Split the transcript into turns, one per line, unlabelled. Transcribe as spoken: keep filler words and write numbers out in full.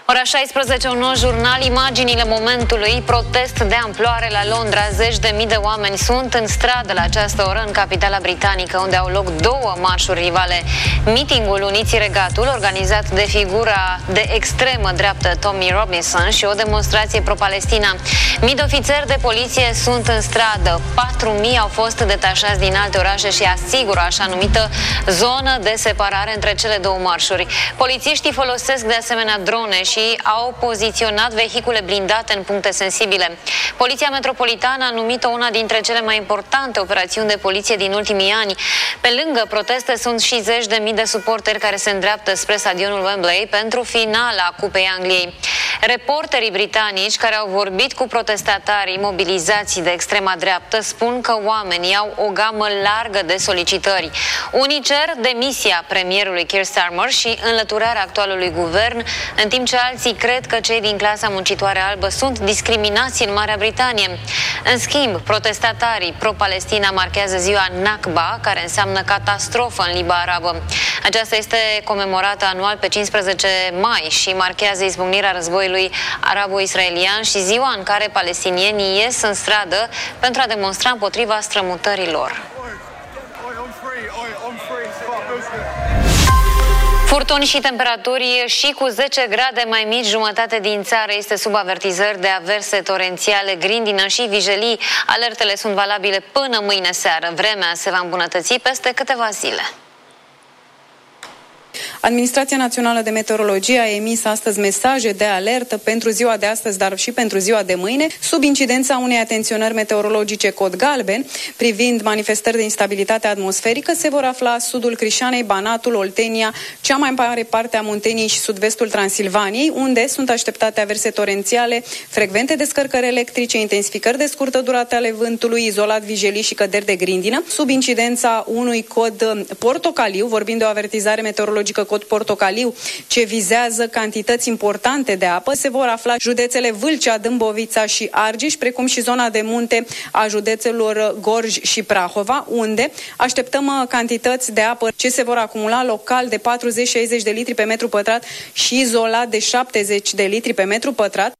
Ora șaisprezece, un nou jurnal, imaginile momentului, protest de amploare la Londra. Zeci de mii de oameni sunt în stradă la această oră în capitala britanică, unde au loc două marșuri rivale. Mitingul Uniți Regatul, organizat de figura de extremă dreaptă Tommy Robinson, și o demonstrație pro-Palestina. Mii de ofițeri de poliție sunt în stradă. patru mii au fost detașați din alte orașe și asigură așa numită zonă de separare între cele două marșuri. Polițiștii folosesc de asemenea drone și au poziționat vehicule blindate în puncte sensibile. Poliția Metropolitană a numit-o una dintre cele mai importante operațiuni de poliție din ultimii ani. Pe lângă proteste sunt și zeci de mii de suporteri care se îndreaptă spre stadionul Wembley pentru finala Cupei Angliei. Reporterii britanici care au vorbit cu protestatarii mobilizați de extrema dreaptă spun că oamenii au o gamă largă de solicitări. Unii cer demisia premierului Keir Starmer și înlăturarea actualului guvern, în timp ce alții cred că cei din clasa muncitoare albă sunt discriminați în Marea Britanie. În schimb, protestatarii pro-Palestina marchează ziua Nakba, care înseamnă catastrofă în limba arabă. Aceasta este comemorată anual pe cincisprezece mai și marchează izbucnirea războiului arabo-israelian și ziua în care palestinienii ies în stradă pentru a demonstra împotriva strămutărilor. Furtuni și temperaturi și cu zece grade mai mici, jumătate din țară este sub avertizări de averse torențiale, grindină și vijelii. Alertele sunt valabile până mâine seară. Vremea se va îmbunătăți peste câteva zile.
Administrația Națională de Meteorologie a emis astăzi mesaje de alertă pentru ziua de astăzi, dar și pentru ziua de mâine, sub incidența unei atenționări meteorologice cod galben, privind manifestări de instabilitate atmosferică. Se vor afla sudul Crișanei, Banatul, Oltenia, cea mai mare parte a Munteniei și sud-vestul Transilvaniei, unde sunt așteptate averse torențiale, frecvente descărcări electrice, intensificări de scurtă durată ale vântului, izolat vijelii și căderi de grindină. Sub incidența unui cod portocaliu, vorbind de o avertizare meteorologică cod portocaliu, ce vizează cantități importante de apă, se vor afla județele Vâlcea, Dâmbovița și Argeș, precum și zona de munte a județelor Gorj și Prahova, unde așteptăm cantități de apă ce se vor acumula local de patruzeci șaizeci de litri pe metru pătrat și izolat de șaptezeci de litri pe metru pătrat.